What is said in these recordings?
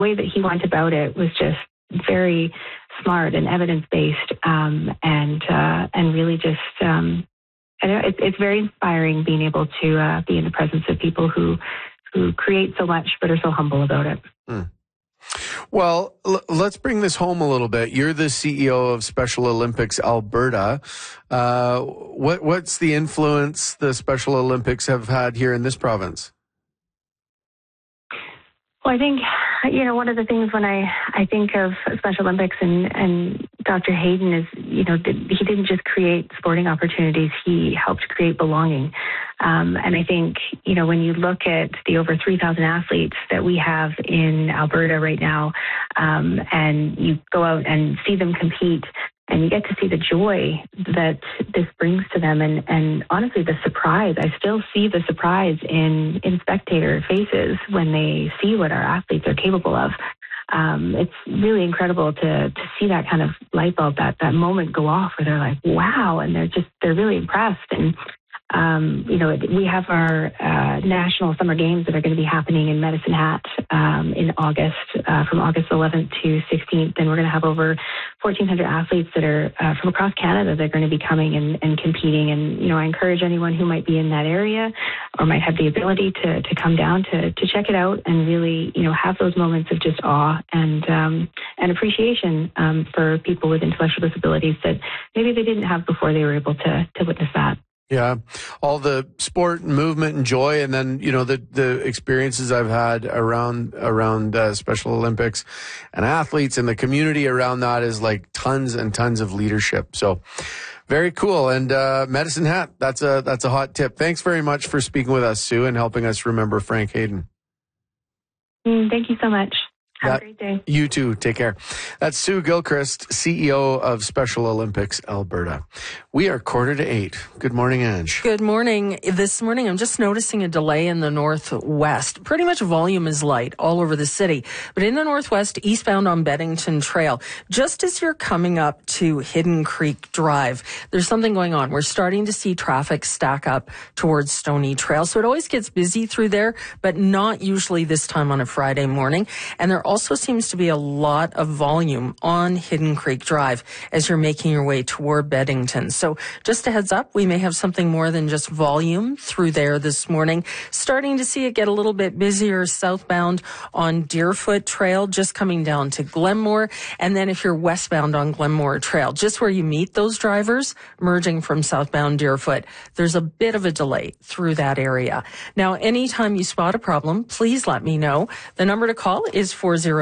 way that he went about it was just very smart and evidence-based, and really just, I don't know, it's very inspiring being able to be in the presence of people who create so much but are so humble about it. Well, let's bring this home a little bit. You're the CEO of Special Olympics Alberta. What's the influence the Special Olympics have had here in this province? Well, I think, one of the things when I think of Special Olympics and Dr. Hayden is, he didn't just create sporting opportunities, he helped create belonging. And I think, when you look at the over 3,000 athletes that we have in Alberta right now, and you go out and see them compete, and you get to see the joy that this brings to them. And honestly, the surprise, I still see the surprise in spectator faces when they see what our athletes are capable of. It's really incredible to see that kind of light bulb, that moment go off where they're like, wow, and they're really impressed. And we have our national summer games that are going to be happening in Medicine Hat in August, from August 11th to 16th. And we're going to have over 1,400 athletes that are from across Canada that are going to be coming and competing. And, I encourage anyone who might be in that area or might have the ability to come down to check it out and really, have those moments of just awe and appreciation for people with intellectual disabilities that maybe they didn't have before they were able to witness that. Yeah, all the sport and movement and joy, and then the experiences I've had around Special Olympics and athletes and the community around that is like tons and tons of leadership. So very cool. And Medicine Hat, that's a hot tip. Thanks very much for speaking with us, Sue, and helping us remember Frank Hayden. Thank you so much. Have a great day. You too. Take care. That's Sue Gilchrist, CEO of Special Olympics Alberta. We are 7:45. Good morning, Ange. Good morning. This morning, I'm just noticing a delay in the northwest. Pretty much volume is light all over the city. But in the northwest, eastbound on Beddington Trail, just as you're coming up to Hidden Creek Drive, there's something going on. We're starting to see traffic stack up towards Stony Trail. So it always gets busy through there, but not usually this time on a Friday morning. And there also seems to be a lot of volume on Hidden Creek Drive as you're making your way toward Beddington. So just a heads up, we may have something more than just volume through there this morning. Starting to see it get a little bit busier southbound on Deerfoot Trail, just coming down to Glenmore. And then if you're westbound on Glenmore Trail, just where you meet those drivers, merging from southbound Deerfoot, there's a bit of a delay through that area. Now, anytime you spot a problem, please let me know. The number to call is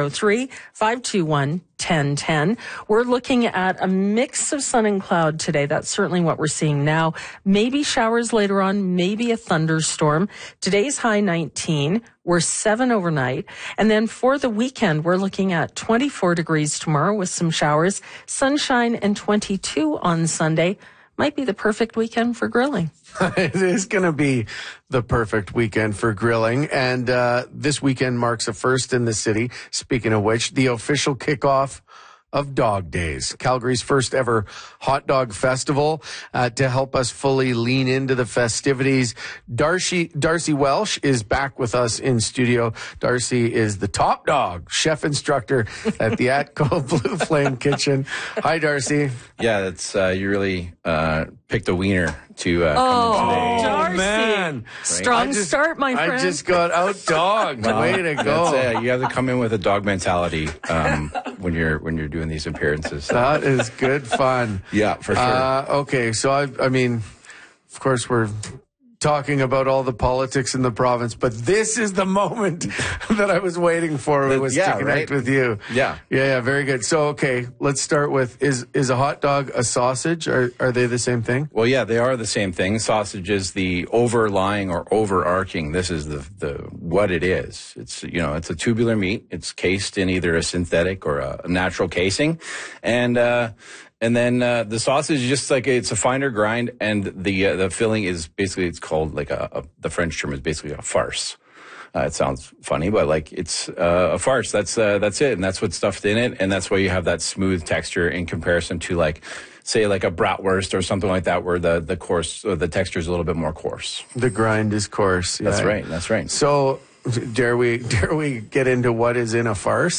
403-521-1010. We're looking at a mix of sun and cloud today. That's certainly what we're seeing now. Maybe showers later on, maybe a thunderstorm. Today's high 19. We're 7 overnight. And then for the weekend, we're looking at 24 degrees tomorrow with some showers, sunshine, and 22 on Sunday. Might be the perfect weekend for grilling. It is going to be the perfect weekend for grilling. And this weekend marks a first in the city. Speaking of which, the official kickoff of Dog Days, Calgary's first ever hot dog festival. To help us fully lean into the festivities, Darcy Welsh is back with us in studio. Darcy is the top dog chef instructor at the Atco Blue Flame Kitchen. Hi, Darcy. Yeah, that's you really picked a wiener to come in today. Darcy. Man. Right? Strong start, my friend. I just got out-dogged. Way to go. You have to come in with a dog mentality when you're doing these appearances. That is good fun. Yeah, for sure. Okay, so I mean, of course we're talking about all the politics in the province, but this is the moment that I was waiting for. To connect with you. Yeah, very good. So, okay, let's start with, is a hot dog a sausage? Are they the same thing? Well, yeah, they are the same thing. Sausage is the overlying or overarching. This is the what it is. It's it's a tubular meat. It's cased in either a synthetic or a natural casing, and then the sausage is just like it's a finer grind, and the filling is basically, it's called like the French term is basically a farce. It sounds funny, but like it's a farce. That's it, and that's what's stuffed in it, and that's why you have that smooth texture in comparison to say a bratwurst or something like that, where the texture is a little bit more coarse. The grind is coarse. Yeah. That's right. So Dare we get into what is in a farce?